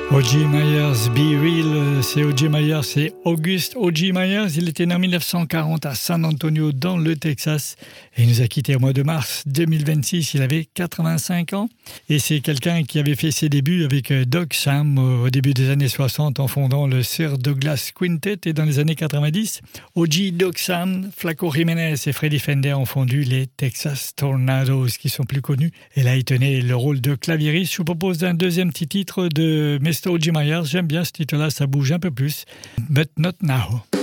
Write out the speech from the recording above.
O.J. Myers, Be Real, c'est O.J. Myers, c'est August O.J. Myers. Il était né en 1940 à San Antonio, dans le Texas. Et il nous a quittés au mois de mars 2026. Il avait 85 ans. Et c'est quelqu'un qui avait fait ses débuts avec Doc Sam au début des années 60 en fondant le Sir Douglas Quintet. Et dans les années 90, O.J., Doc Sam, Flaco Jiménez et Freddie Fender ont fondu les Texas Tornadoes, qui sont plus connus. Et là, il tenait le rôle de claviériste. Je vous propose un deuxième petit titre de Mr. O.J. Myers. J'aime bien ce titre-là, ça bouge un peu plus. But Not Now.